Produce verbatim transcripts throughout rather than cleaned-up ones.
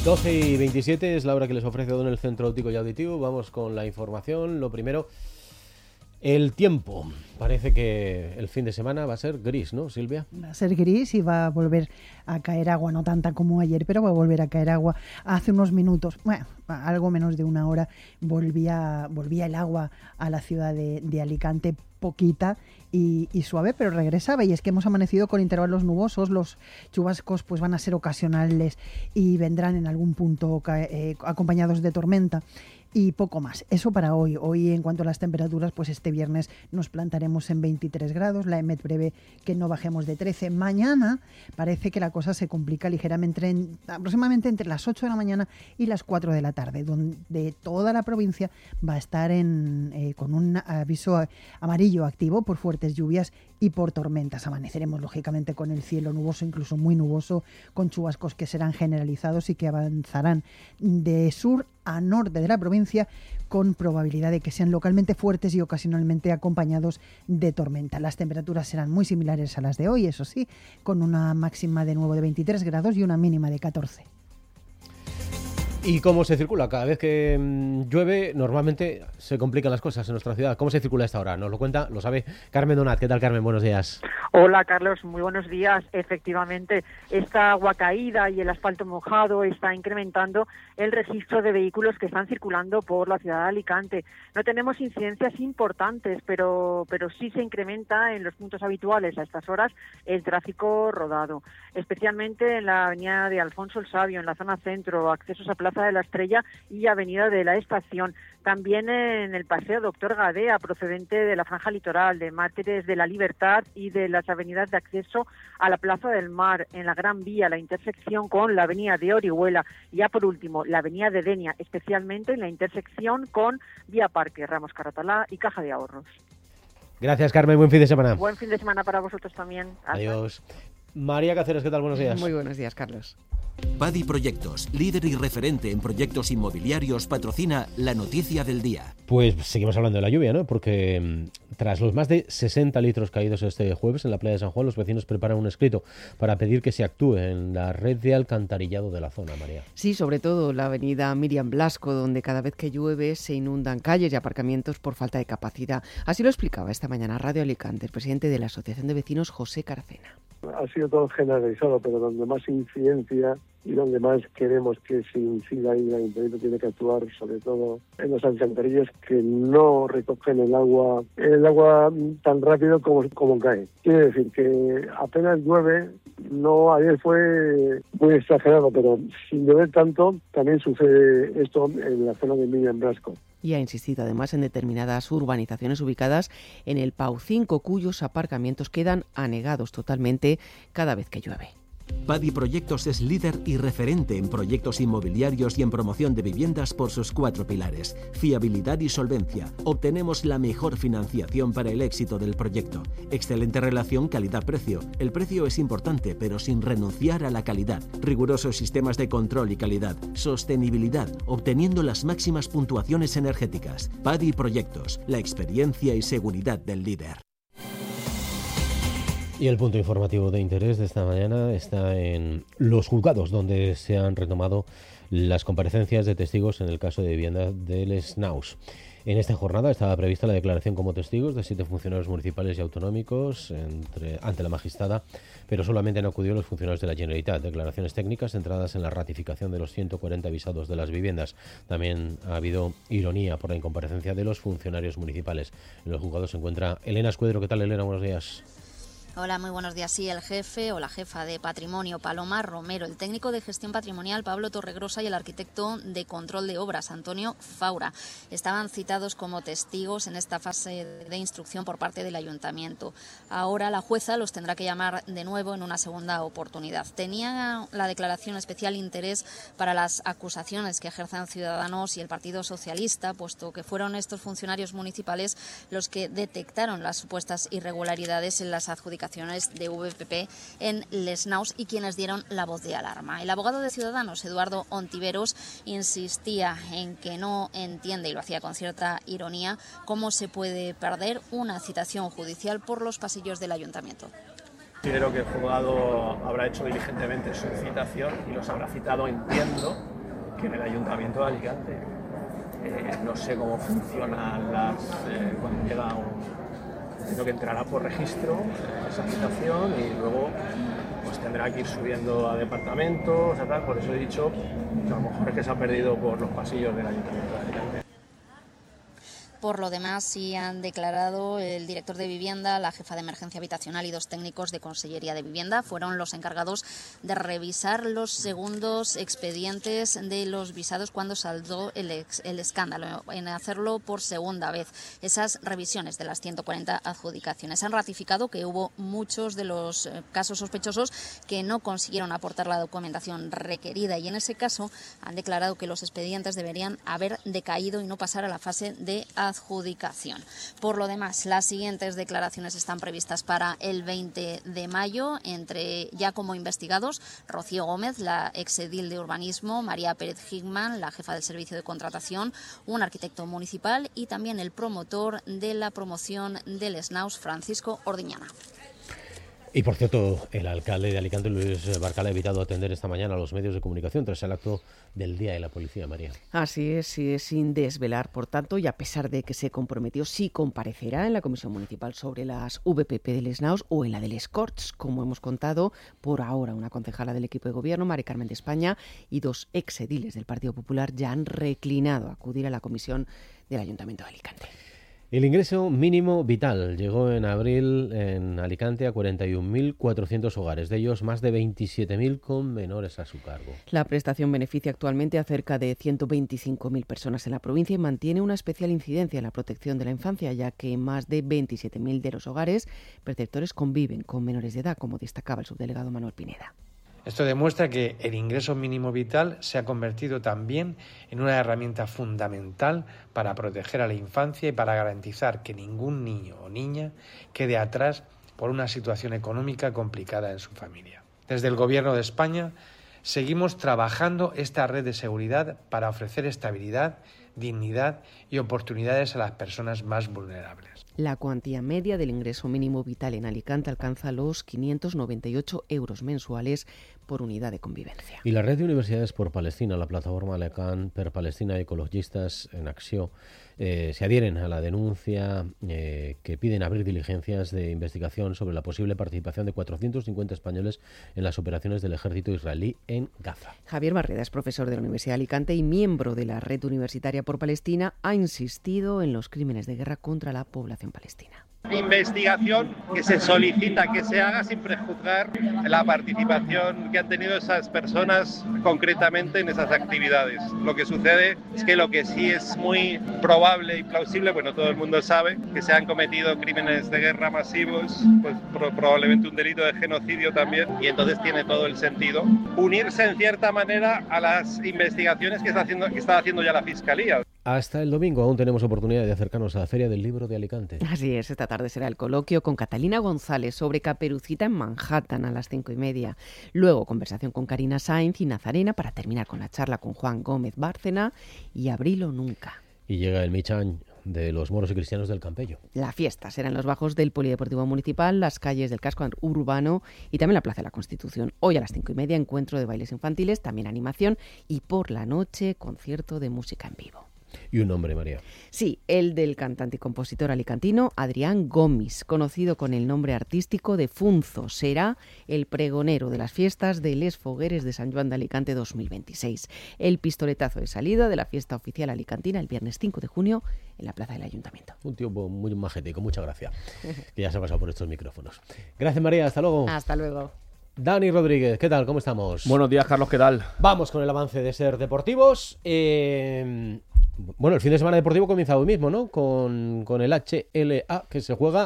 doce y veintisiete es la hora que les ofrece Don el Centro Óptico y Auditivo. Vamos con la información. Lo primero, el tiempo. Parece que el fin de semana va a ser gris, ¿no, Silvia? Va a ser gris y va a volver a caer agua, no tanta como ayer, pero va a volver a caer agua. Hace unos minutos, bueno, algo menos de una hora, volvía, volvía el agua a la ciudad de, de Alicante, poquita y, y suave, pero regresaba. Y es que hemos amanecido con intervalos nubosos. Los chubascos pues van a ser ocasionales y vendrán en algún punto eh, acompañados de tormenta. Y poco más. Eso para hoy. Hoy, en cuanto a las temperaturas, pues este viernes nos plantaremos en veintitrés grados. La EMET prevé que no bajemos de trece. Mañana parece que la cosa se complica ligeramente, en, aproximadamente entre las ocho de la mañana y las cuatro de la tarde, donde toda la provincia va a estar en, eh, con un aviso amarillo activo por fuertes lluvias y por tormentas. Amaneceremos, lógicamente, con el cielo nuboso, incluso muy nuboso, con chubascos que serán generalizados y que avanzarán de sur a norte de la provincia, con probabilidad de que sean localmente fuertes y ocasionalmente acompañados de tormenta. Las temperaturas serán muy similares a las de hoy, eso sí, con una máxima de nuevo de veintitrés grados y una mínima de catorce. ¿Y cómo se circula? Cada vez que mmm, llueve, normalmente se complican las cosas en nuestra ciudad. ¿Cómo se circula a esta hora? Nos lo cuenta, lo sabe Carmen Donat. ¿Qué tal, Carmen? Buenos días. Hola, Carlos. Muy buenos días. Efectivamente, esta agua caída y el asfalto mojado está incrementando el registro de vehículos que están circulando por la ciudad de Alicante. No tenemos incidencias importantes, pero, pero sí se incrementa en los puntos habituales a estas horas el tráfico rodado, especialmente en la avenida de Alfonso el Sabio, en la zona centro, accesos a Plaza de la Estrella y Avenida de la Estación. También en el Paseo Doctor Gadea, procedente de la franja litoral, de Mártires de la Libertad y de las avenidas de acceso a la Plaza del Mar, en la Gran Vía, la intersección con la Avenida de Orihuela y ya por último la Avenida de Denia, especialmente en la intersección con Vía Parque, Ramos Caratalá y Caja de Ahorros. Gracias, Carmen. Buen fin de semana. Buen fin de semana para vosotros también. Hasta. Adiós. María Cáceres, ¿qué tal? Buenos días. Muy buenos días, Carlos. Padi Proyectos, líder y referente en proyectos inmobiliarios, patrocina la noticia del día. Pues seguimos hablando de la lluvia, ¿no? Porque mmm, tras los más de sesenta litros caídos este jueves en la playa de San Juan, los vecinos preparan un escrito para pedir que se actúe en la red de alcantarillado de la zona, María. Sí, sobre todo la avenida Miriam Blasco, donde cada vez que llueve se inundan calles y aparcamientos por falta de capacidad. Así lo explicaba esta mañana Radio Alicante el presidente de la Asociación de Vecinos, José Carcena. Ha sido todo generalizado, pero donde más incidencia y donde más queremos que se incida y el ayuntamiento tiene que actuar, sobre todo en las alcantarillas que no recogen el agua el agua tan rápido como, como cae. Quiere decir que apenas llueve, no ayer fue muy exagerado, pero sin llover tanto también sucede esto en la zona de Miriam Blasco. Y ha insistido además en determinadas urbanizaciones ubicadas en el Pau cinco, cuyos aparcamientos quedan anegados totalmente cada vez que llueve. Padi Proyectos es líder y referente en proyectos inmobiliarios y en promoción de viviendas por sus cuatro pilares: fiabilidad y solvencia. Obtenemos la mejor financiación para el éxito del proyecto. Excelente relación calidad-precio. El precio es importante, pero sin renunciar a la calidad. Rigurosos sistemas de control y calidad. Sostenibilidad, obteniendo las máximas puntuaciones energéticas. Padi Proyectos, la experiencia y seguridad del líder. Y el punto informativo de interés de esta mañana está en los juzgados, donde se han retomado las comparecencias de testigos en el caso de vivienda del Snaus. En esta jornada estaba prevista la declaración como testigos de siete funcionarios municipales y autonómicos entre, ante la magistrada, pero solamente han acudido los funcionarios de la Generalitat. Declaraciones técnicas centradas en la ratificación de los ciento cuarenta visados de las viviendas. También ha habido ironía por la incomparecencia de los funcionarios municipales. En los juzgados se encuentra Elena Escudero. ¿Qué tal, Elena? Buenos días. Hola, muy buenos días. Sí, el jefe o la jefa de Patrimonio, Paloma Romero, el técnico de gestión patrimonial, Pablo Torregrosa, y el arquitecto de control de obras, Antonio Faura, estaban citados como testigos en esta fase de instrucción por parte del ayuntamiento. Ahora la jueza los tendrá que llamar de nuevo en una segunda oportunidad. Tenía la declaración especial interés para las acusaciones que ejerzan Ciudadanos y el Partido Socialista, puesto que fueron estos funcionarios municipales los que detectaron las supuestas irregularidades en las adjudicaciones de V P P en Les Naus y quienes dieron la voz de alarma. El abogado de Ciudadanos, Eduardo Ontiveros, insistía en que no entiende, y lo hacía con cierta ironía, cómo se puede perder una citación judicial por los pasillos del ayuntamiento. Considero que el juzgado habrá hecho diligentemente su citación y los habrá citado, entiendo, que en el Ayuntamiento de Alicante eh, no sé cómo funcionan las eh, cuando llega un... Entiendo que entrará por registro eh, esa citación y luego pues tendrá que ir subiendo a departamentos, a tal. Por eso he dicho que a lo mejor es que se ha perdido por los pasillos del Ayuntamiento de Alicante. Por lo demás, sí han declarado el director de vivienda, la jefa de emergencia habitacional y dos técnicos de Consellería de Vivienda. Fueron los encargados de revisar los segundos expedientes de los visados cuando saldó el, ex, el escándalo, en hacerlo por segunda vez. Esas revisiones de las ciento cuarenta adjudicaciones han ratificado que hubo muchos de los casos sospechosos que no consiguieron aportar la documentación requerida y en ese caso han declarado que los expedientes deberían haber decaído y no pasar a la fase de adjudicación. adjudicación. Por lo demás, las siguientes declaraciones están previstas para el veinte de mayo, entre ya como investigados, Rocío Gómez, la exedil de urbanismo, María Pérez Hickman, la jefa del servicio de contratación, un arquitecto municipal y también el promotor de la promoción del SNAUS, Francisco Ordiñana. Y por cierto, el alcalde de Alicante, Luis Barcala, ha evitado atender esta mañana a los medios de comunicación tras el acto del Día de la Policía, María. Así es, sí, sin desvelar, por tanto, y a pesar de que se comprometió, sí comparecerá en la Comisión Municipal sobre las V P P del SNAUS o en la del Escorts, como hemos contado, por ahora una concejala del equipo de gobierno, Mari Carmen de España, y dos exediles del Partido Popular ya han reclinado a acudir a la comisión del Ayuntamiento de Alicante. El ingreso mínimo vital llegó en abril en Alicante a cuarenta y un mil cuatrocientos hogares, de ellos más de veintisiete mil con menores a su cargo. La prestación beneficia actualmente a cerca de ciento veinticinco mil personas en la provincia y mantiene una especial incidencia en la protección de la infancia, ya que más de veintisiete mil de los hogares perceptores conviven con menores de edad, como destacaba el subdelegado Manuel Pineda. Esto demuestra que el ingreso mínimo vital se ha convertido también en una herramienta fundamental para proteger a la infancia y para garantizar que ningún niño o niña quede atrás por una situación económica complicada en su familia. Desde el Gobierno de España seguimos trabajando esta red de seguridad para ofrecer estabilidad, dignidad y oportunidades a las personas más vulnerables. La cuantía media del ingreso mínimo vital en Alicante alcanza los quinientos noventa y ocho euros mensuales por unidad de convivencia. Y la red de universidades por Palestina, la plataforma Alecan per Palestina y Ecologistas en Acció, eh, se adhieren a la denuncia eh, que piden abrir diligencias de investigación sobre la posible participación de cuatrocientos cincuenta españoles en las operaciones del ejército israelí en Gaza. Javier Barreda es profesor de la Universidad de Alicante y miembro de la red universitaria por Palestina. Ha insistido en los crímenes de guerra contra la población palestina. Investigación que se solicita que se haga sin prejuzgar la participación que han tenido esas personas concretamente en esas actividades. Lo que sucede es que lo que sí es muy probable y plausible, bueno, todo el mundo sabe que se han cometido crímenes de guerra masivos, pues pro- probablemente un delito de genocidio también, y entonces tiene todo el sentido unirse en cierta manera a las investigaciones que está haciendo, que está haciendo ya la Fiscalía. Hasta el domingo aún tenemos oportunidad de acercarnos a la Feria del Libro de Alicante. Así es, esta tarde será el coloquio con Catalina González sobre Caperucita en Manhattan a las cinco y media. Luego conversación con Karina Sainz y Nazarena para terminar con la charla con Juan Gómez Bárcena y Abril o Nunca. Y llega el Michan de los moros y cristianos del Campello. La fiesta será en los bajos del Polideportivo Municipal, las calles del casco urbano y también la Plaza de la Constitución. Hoy a las cinco y media encuentro de bailes infantiles, también animación y por la noche concierto de música en vivo. Y un nombre, María. Sí, el del cantante y compositor alicantino Adrián Gomis, conocido con el nombre artístico de Funzo. Será el pregonero de las fiestas de Les Fogueres de San Joan de Alicante dos mil veintiséis. El pistoletazo de salida de la fiesta oficial alicantina el viernes cinco de junio en la plaza del Ayuntamiento. Un tío muy majete, con mucha gracia, que ya se ha pasado por estos micrófonos. Gracias, María. Hasta luego. Hasta luego. Dani Rodríguez, ¿qué tal? ¿Cómo estamos? Buenos días, Carlos, ¿qué tal? Vamos con el avance de Ser Deportivos. Eh, bueno, el fin de semana deportivo comienza hoy mismo, ¿no? Con, con el H L A, que se juega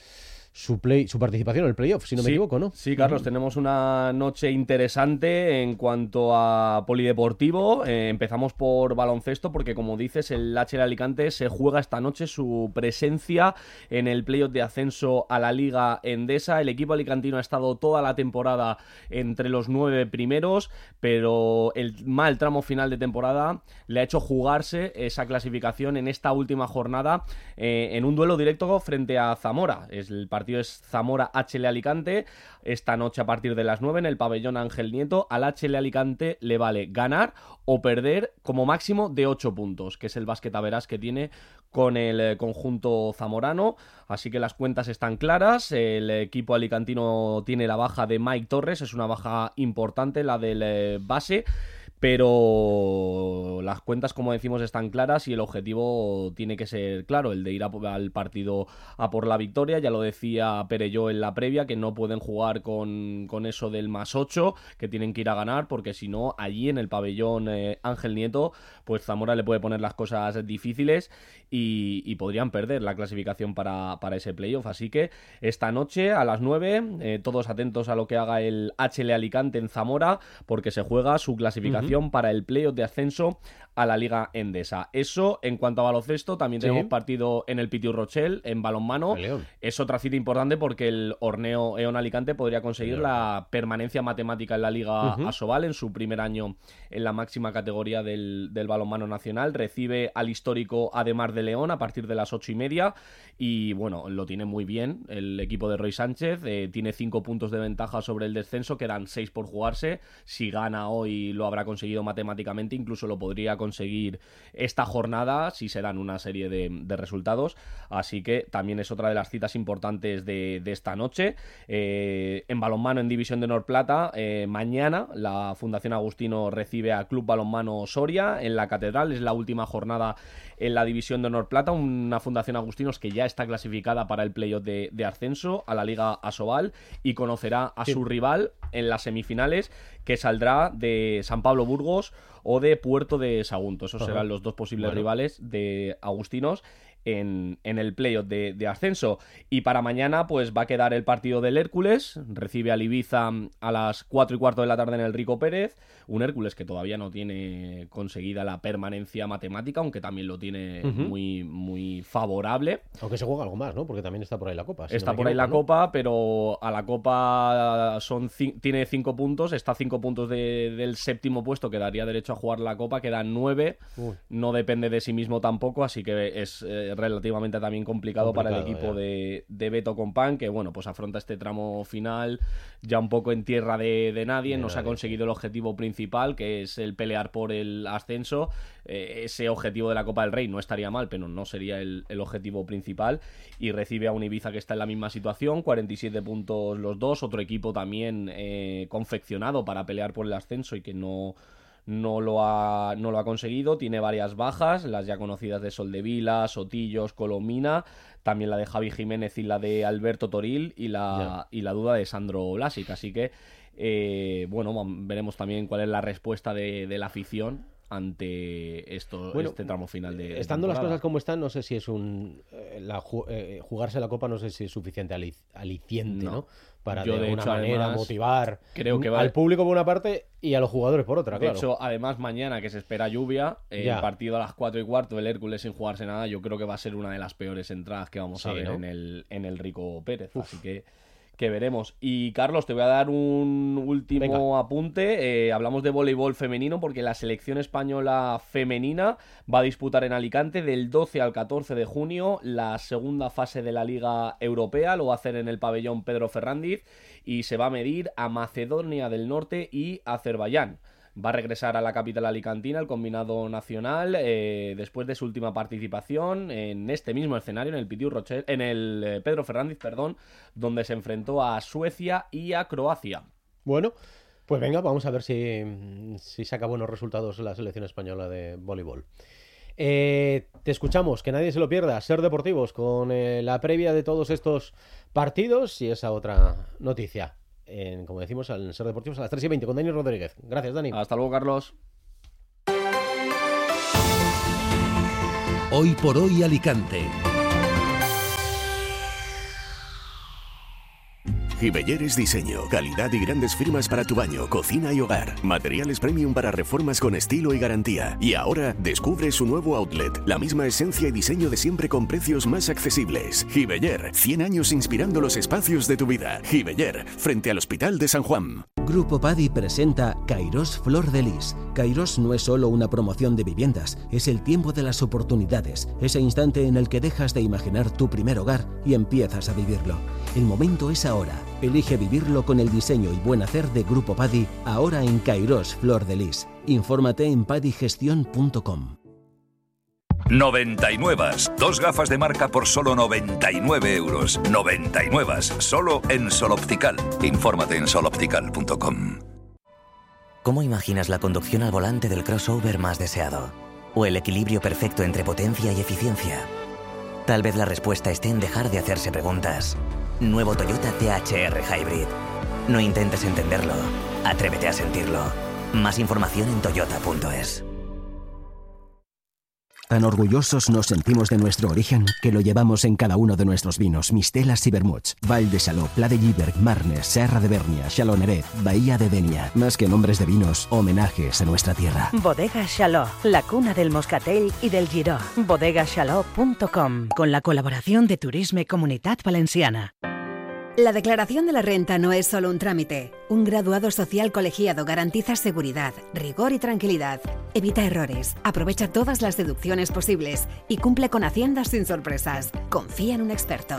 su play, su participación en el playoff, si no me sí, equivoco, ¿no? Sí, Carlos, uh-huh. Tenemos una noche interesante en cuanto a polideportivo. Eh, empezamos por baloncesto porque, como dices, el H L Alicante se juega esta noche su presencia en el playoff de ascenso a la Liga Endesa. El equipo alicantino ha estado toda la temporada entre los nueve primeros, pero el mal tramo final de temporada le ha hecho jugarse esa clasificación en esta última jornada eh, en un duelo directo frente a Zamora. Es el partido partido es Zamora H L Alicante, esta noche a partir de las nueve en el pabellón Ángel Nieto. Al H L Alicante le vale ganar o perder como máximo de ocho puntos, que es el basquetaveras que tiene con el conjunto zamorano, así que las cuentas están claras. El equipo alicantino tiene la baja de Mike Torres, es una baja importante la del base, pero las cuentas, como decimos, están claras y el objetivo tiene que ser claro, el de ir a, al partido a por la victoria. Ya lo decía Perelló en la previa, que no pueden jugar con, con eso del más ocho, que tienen que ir a ganar, porque si no, allí en el pabellón eh, Ángel Nieto, pues Zamora le puede poner las cosas difíciles y, y podrían perder la clasificación para, para ese playoff. Así que esta noche a las nueve, eh, todos atentos a lo que haga el H L Alicante en Zamora, porque se juega su clasificación uh-huh. para el playoff de ascenso a la Liga Endesa. Eso en cuanto a baloncesto. También sí. tenemos partido en el Pitiu Rochelle en balonmano. Es otra cita importante porque el Horneo Eon Alicante podría conseguir León. la permanencia matemática en la Liga uh-huh. Asobal en su primer año en la máxima categoría del, del balonmano nacional. Recibe al histórico Ademar de León a partir de las ocho y media y bueno, lo tiene muy bien el equipo de Roy Sánchez. Eh, tiene cinco puntos de ventaja sobre el descenso, quedan seis por jugarse. Si gana hoy lo habrá conseguido matemáticamente, incluso lo podría conseguir esta jornada si se dan una serie de, de resultados, así que también es otra de las citas importantes de, de esta noche. Eh, en balonmano en División de Honor Plata, eh, mañana la Fundación Agustino recibe a Club Balonmano Soria en la Catedral, es la última jornada en la División de Honor Plata, una Fundación Agustinos que ya está clasificada para el playoff de, de ascenso a la Liga Asobal y conocerá a sí. su rival en las semifinales, que saldrá de San Pablo Burgos o de Puerto de Sagunto. Esos Ajá. serán los dos posibles bueno. rivales de Agustinos en, en el playoff de, de ascenso. Y para mañana pues va a quedar el partido del Hércules, recibe al Ibiza a las cuatro y cuarto de la tarde en el Rico Pérez, un Hércules que todavía no tiene conseguida la permanencia matemática, aunque también lo tiene uh-huh. muy, muy favorable. Aunque se juega algo más, ¿no? Porque también está por ahí la Copa. Si está no por ahí la ¿no? Copa, pero a la Copa son ci- tiene cinco puntos, está a cinco puntos de, del séptimo puesto, que daría derecho a jugar la Copa, quedan nueve, Uy. no depende de sí mismo tampoco, así que es eh, relativamente también complicado, complicado para el equipo de, de Beto Compán, que bueno, pues afronta este tramo final ya un poco en tierra de, de nadie, de no nadie. Se ha conseguido el objetivo principal, que es el pelear por el ascenso. Eh, ese objetivo de la Copa del Rey no estaría mal, pero no sería el, el objetivo principal, y recibe a un Ibiza que está en la misma situación, cuarenta y siete puntos los dos, otro equipo también eh, confeccionado para pelear por el ascenso y que no No lo, ha, no lo ha conseguido, tiene varias bajas, las ya conocidas de Soldevila, Sotillos, Colomina, también la de Javi Jiménez y la de Alberto Toril y la, y la duda de Sandro Blasic, así que eh, bueno, veremos también cuál es la respuesta de, de la afición ante esto, bueno, este tramo final de estando de las cosas como están, no sé si es un eh, la, eh, jugarse la Copa, no sé si es suficiente alic- aliciente, ¿no? ¿no? Para Yo, de, de alguna hecho, manera además, motivar creo que va... al público por una parte y a los jugadores por otra, de claro. De hecho, además mañana que se espera lluvia, eh, el partido a las cuatro y cuarto, el Hércules sin jugarse nada, yo creo que va a ser una de las peores entradas que vamos sí, a ver, ¿no? en el en el Rico Pérez, Uf. así que que veremos. Y Carlos, te voy a dar un último Venga. apunte. Eh, hablamos de voleibol femenino porque la selección española femenina va a disputar en Alicante del doce al catorce de junio la segunda fase de la Liga Europea. Lo va a hacer en el pabellón Pedro Ferrandiz y se va a medir a Macedonia del Norte y Azerbaiyán. Va a regresar a la capital alicantina el combinado nacional eh, después de su última participación en este mismo escenario, en el Pitiu Rochelle, en el eh, Pedro Ferrandiz, perdón, donde se enfrentó a Suecia y a Croacia. Bueno, pues venga, vamos a ver si, si saca buenos resultados la selección española de voleibol. Eh, te escuchamos, que nadie se lo pierda, Ser Deportivos, con eh, la previa de todos estos partidos y esa otra noticia. En, como decimos, al Ser Deportivos a las tres y veinte con Dani Rodríguez. Gracias, Dani. Hasta luego, Carlos. Hoy por hoy Alicante. Gibeller es diseño, calidad y grandes firmas para tu baño, cocina y hogar. Materiales premium para reformas con estilo y garantía. Y ahora descubre su nuevo outlet. La misma esencia y diseño de siempre con precios más accesibles. Gibeller, cien años inspirando los espacios de tu vida. Gibeller, frente al Hospital de San Juan. Grupo Padi presenta Kairos Flor de Lis. Kairos no es solo una promoción de viviendas, es el tiempo de las oportunidades, ese instante en el que dejas de imaginar tu primer hogar y empiezas a vivirlo. El momento es ahora. Elige vivirlo con el diseño y buen hacer de Grupo Padi, ahora en Kairos Flor de Lis. Infórmate en padigestión punto com. noventa y nueve. Dos gafas de marca por solo noventa y nueve euros. noventa y nueve. Solo en Sol Optical. Infórmate en sol optical punto com. ¿Cómo imaginas la conducción al volante del crossover más deseado? ¿O el equilibrio perfecto entre potencia y eficiencia? Tal vez la respuesta esté en dejar de hacerse preguntas. Nuevo Toyota T H R Hybrid. No intentes entenderlo. Atrévete a sentirlo. Más información en toyota punto es. Tan orgullosos nos sentimos de nuestro origen que lo llevamos en cada uno de nuestros vinos, mistelas y vermuts. Val de Chaló, Pla de Lliberg, Marnes, Serra de Bernia, Chaloneret, Bahía de Denia. Más que nombres de vinos, homenajes a nuestra tierra. Bodega Chaló, la cuna del moscatel y del giró. bodega chaló punto com, con la colaboración de Turisme Comunitat Valenciana. La declaración de la renta no es solo un trámite. Un graduado social colegiado garantiza seguridad, rigor y tranquilidad. Evita errores, aprovecha todas las deducciones posibles y cumple con Hacienda sin sorpresas. Confía en un experto.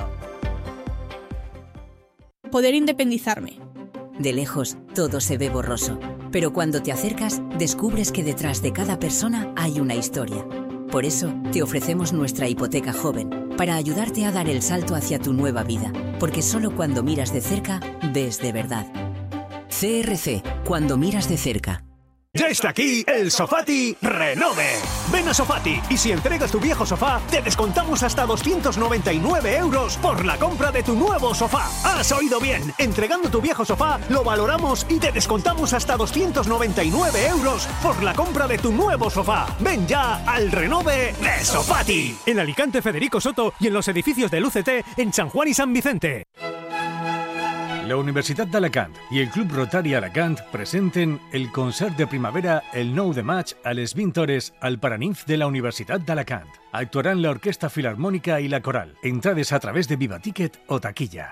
Poder independizarme. De lejos, todo se ve borroso. Pero cuando te acercas, descubres que detrás de cada persona hay una historia. Por eso, te ofrecemos nuestra hipoteca joven, para ayudarte a dar el salto hacia tu nueva vida. Porque solo cuando miras de cerca, ves de verdad. C R C, cuando miras de cerca. Ya está aquí el Sofati Renove. Ven a Sofati y si entregas tu viejo sofá, te descontamos hasta doscientos noventa y nueve euros por la compra de tu nuevo sofá. ¡Has oído bien! Entregando tu viejo sofá, lo valoramos y te descontamos hasta doscientos noventa y nueve euros por la compra de tu nuevo sofá. Ven ya al Renove de Sofati. En Alicante, Federico Soto y en los edificios del U C T en San Juan y San Vicente. La Universitat d'Alacant i el Club Rotari Alacant presenten el concert de primavera el nou de maig a les vint hores al Paranimf de la Universitat d'Alacant. Actuaran la Orquesta Filarmònica i la Coral. Entrades a través de Viva Ticket o taquilla.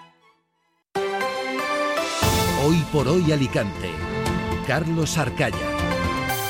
Hoy por hoy Alicante. Carlos Arcaya.